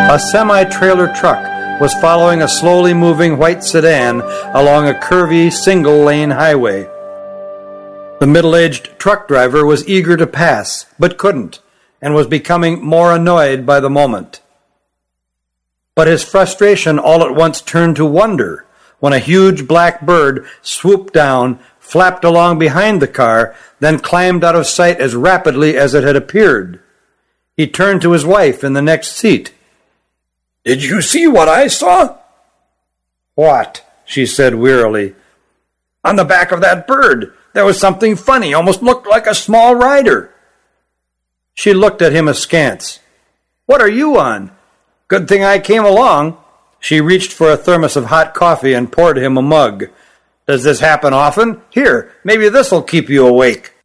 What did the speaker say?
A semi-trailer truck was following a slowly moving white sedan along a curvy single-lane highway. The middle-aged truck driver was eager to pass, but couldn't, and was becoming more annoyed by the moment. But his frustration all at once turned to wonder when a huge black bird swooped down, flapped along behind the car, then climbed out of sight as rapidly as it had appeared. He turned to his wife in the next seat. "Did you see what I saw?" "What?" she said wearily. "On the back of that bird, there was something funny, almost looked like a small rider." She looked at him askance. "What are you on? Good thing I came along." She reached for a thermos of hot coffee and poured him a mug. "Does this happen often? Here, maybe this'll keep you awake."